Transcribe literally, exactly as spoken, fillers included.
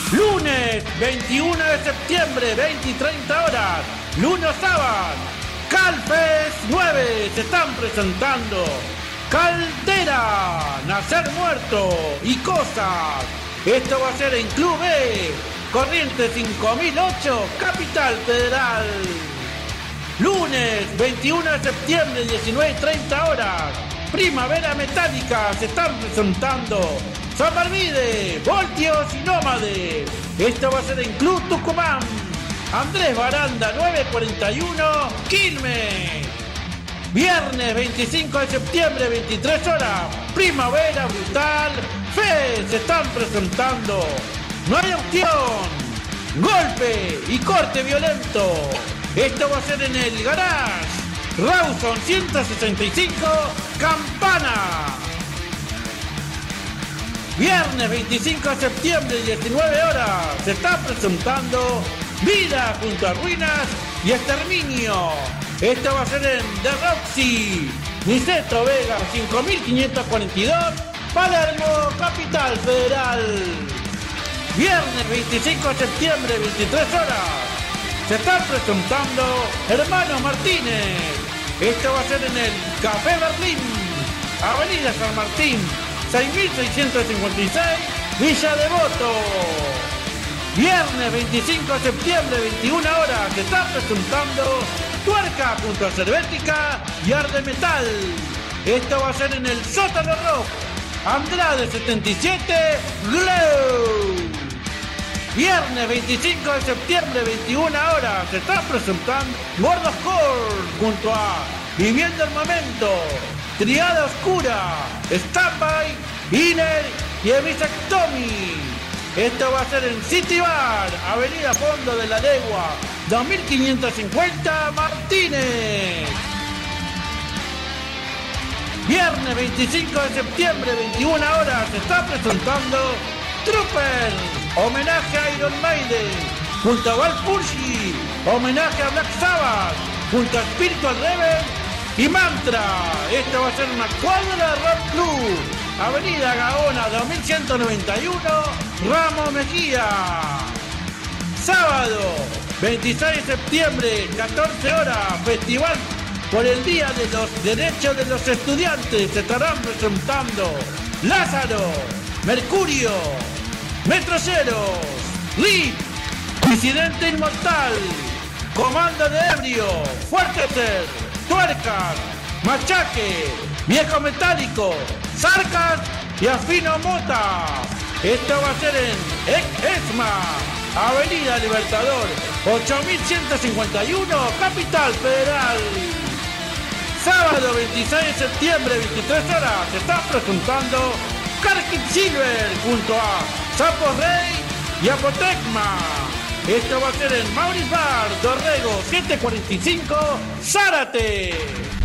Lunes veintiuno de septiembre, veinte y treinta horas. Lunes Saban. Calfes nueve se están presentando. Caldera, Nacer Muerto y Cosas. Esto va a ser en Club B, Corrientes cinco mil ocho, Capital Federal. Lunes veintiuno de septiembre, diecinueve y treinta horas. Primavera Metálica se están presentando. Samarvide, Voltios y Nómades. Esto va a ser en Club Tucumán. Andrés Baranda, nueve cuarenta y uno, Quilmes. Viernes veinticinco de septiembre, veintitrés horas. Primavera Brutal, Fe se están presentando. No hay opción. Golpe y corte violento. Esto va a ser en el Garage. Rawson ciento sesenta y cinco, Campana. Viernes veinticinco de septiembre, diecinueve horas, se está presentando Vida junto a Ruinas y Exterminio. Esto va a ser en The Roxy, Niceto Vega cinco mil quinientos cuarenta y dos, Palermo, Capital Federal. Viernes veinticinco de septiembre, veintitrés horas, se está presentando Hermanos Martínez. Esto va a ser en el Café Berlín, Avenida San Martín, seis mil seiscientos cincuenta y seis, Villa Devoto. Viernes veinticinco de septiembre, veintiuna horas, se está presentando Tuerca junto a Cervética y Arde Metal. Esto va a ser en el Sótano Rock, Andrade setenta y siete, Glow. Viernes veinticinco de septiembre, veintiuna horas, se está presentando Gordos Core junto a Viviendo el Momento, Triada Oscura, Standby, Inner y Evisectomy. Esto va a ser en City Bar, Avenida Fondo de la Legua, dos mil quinientos cincuenta, Martínez. Viernes veinticinco de septiembre, veintiuna horas, se está presentando Trooper, homenaje a Iron Maiden, junto a Valpurgi, homenaje a Black Sabbath, junto a Spiritual Rebel y Mantra. Esto va a ser una cuadra de Rock Club, Avenida Gaona dos mil ciento noventa y uno, Ramos Mejía. Sábado veintiséis de septiembre, catorce horas, festival por el Día de los Derechos de los Estudiantes. Se estarán presentando Lázaro, Mercurio, Metroceros, Lee, Disidente Inmortal, Comando de Ebrio, Fuertecer, Tuercas, Machaque, Viejo Metálico, Sarcas y Afino Mota. Esto va a ser en Exma, Avenida Libertador, ocho mil ciento cincuenta y uno, Capital Federal. Sábado veintiséis de septiembre, veintitrés horas, se está presentando Carkit Silver junto a Sapo Rey y Apotecma. Esto va a ser en Maurice Bar, Dorrego setecientos cuarenta y cinco, Zárate.